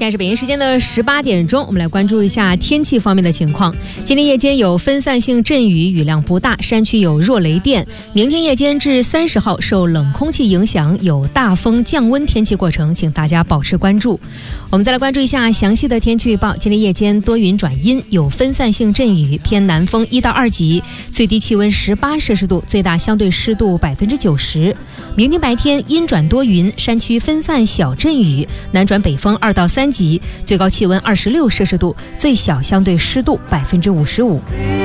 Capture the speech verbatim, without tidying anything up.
现在是北京时间的十八点钟，我们来关注一下天气方面的情况。今天夜间有分散性阵雨，雨量不大，山区有弱雷电。明天夜间至三十号受冷空气影响，有大风降温天气过程，请大家保持关注。我们再来关注一下详细的天气预报。今天夜间多云转阴，有分散性阵雨，偏南风一到二级，最低气温十八摄氏度，最大相对湿度百分之九十。明天白天阴转多云，山区分散小阵雨，南转北风二到三级，最高气温二十六摄氏度，最小相对湿度百分之五十五。